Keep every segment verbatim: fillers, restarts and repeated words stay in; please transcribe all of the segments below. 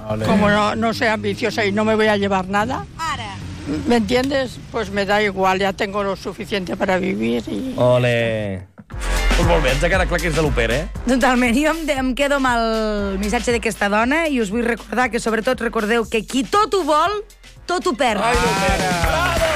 Como no, no soy ambiciosa y no me voy a llevar nada, ¿me entiendes? Pues me da igual, ya tengo lo suficiente para vivir y... Ole. Pues molt bé, ens ha quedat clar que és de l'Opera, eh? Totalment. Jo em, em quedo amb el missatge d'aquesta dona i us vull recordar que, sobretot, recordeu que qui tot ho vol, tot ho perd. Ai, l'Opera! Bravo!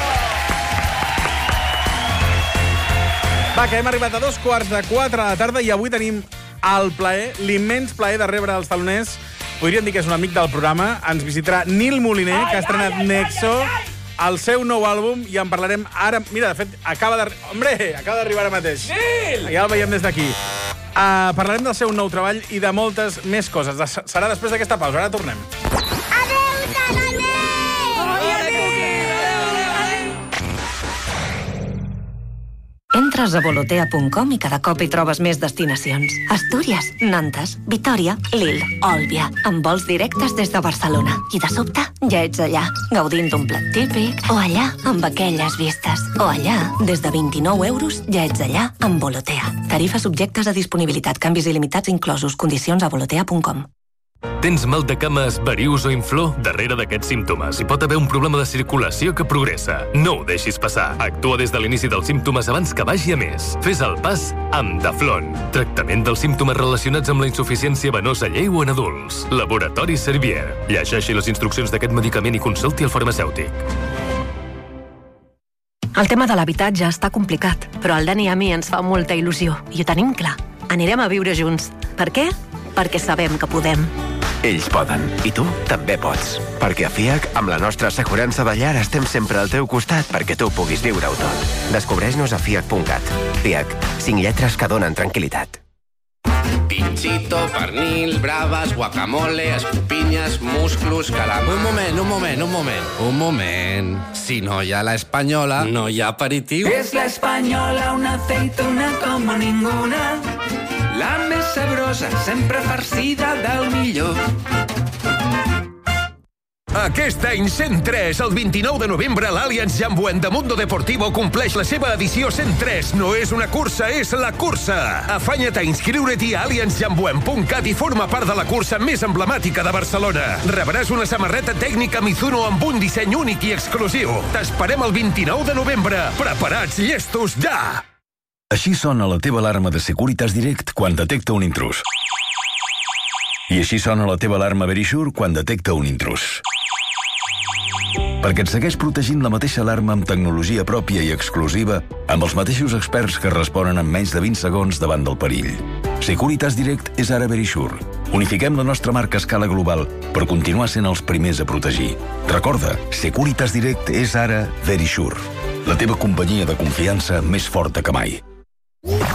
Va, que hem arribat a dos quarts de quatre de la tarda i avui tenim el plaer, l'immens plaer de rebre els taloners. Podríem dir que és un amic del programa. Ens visitarà Nil Moliner, que ha estrenat Nexo, el seu nou àlbum, i en parlarem ara... Mira, de fet, acaba de... Hombre, acaba d'arribar ara mateix. Nil! Ja el veiem des d'aquí. Uh, parlarem del seu nou treball i de moltes més coses. Serà després d'aquesta pausa. Ara tornem. Adéu, taloners! Entres a volotea punt com i cada cop hi trobes més destinacions. Astúries, Nantes, Vitòria, Lille, Òlbia, amb vols directes des de Barcelona. I de sobte ja ets allà, gaudint d'un plat típic, o allà, amb aquelles vistes, o allà, des de vint-i-nou euros, ja ets allà, amb Volotea. Tarifes subjectes a disponibilitat, canvis il·limitats inclosos, condicions a volotea punt com. Tens mal de cames, varius o inflor? Darrere d'aquests símptomes hi pot haver un problema de circulació que progressa. No ho deixis passar. Actua des de l'inici dels símptomes abans que vagi a més. Fes el pas amb Daflon. Tractament dels símptomes relacionats amb la insuficiència venosa lleu en adults. Laboratori Servier. Llegeixi les instruccions d'aquest medicament i consulti el farmacèutic. El tema de l'habitatge està complicat, però al Dani i a mi ens fa molta il·lusió. I ho tenim clar. Anirem a viure junts. Per què? Perquè sabem que podem. Ells poden, i tu també pots. Perquè a F I A C, amb la nostra assegurança de llar, estem sempre al teu costat perquè tu puguis viure-ho tot. Descobreix-nos a fiac punt cat. F I A C, cinc lletres que donen tranquil·litat. Pinchito, pernil, braves, guacamole, escopinyes, musclos, calamar... Un moment, un moment, un moment. Un moment. Si no hi ha la espanyola, no hi ha aperitiu. Es la española, una aceituna como ninguna. La més sabrosa, sempre farcida del millor. Aquest any cent tres, el vint-i-nou de novembre, l'Allianz Jambuent de Mundo Deportivo compleix la seva edició cent tres. No és una cursa, és la cursa. Afanya't a inscriure-t'hi a allianz jambuent punt cat i forma part de la cursa més emblemàtica de Barcelona. Rebràs una samarreta tècnica Mizuno amb un disseny únic i exclusiu. T'esperem el vint-i-nou de novembre. Preparats, llestos, ja! Així sona la teva alarma de Securitas Direct quan detecta un intrús. I així sona la teva alarma Verisure quan detecta un intrús. Perquè et segueix protegint la mateixa alarma amb tecnologia pròpia i exclusiva, amb els mateixos experts que responen en menys de vint segons davant del perill. Securitas Direct és ara Verisure. Unifiquem la nostra marca a escala global per continuar sent els primers a protegir. Recorda, Securitas Direct és ara Verisure. La teva companyia de confiança més forta que mai.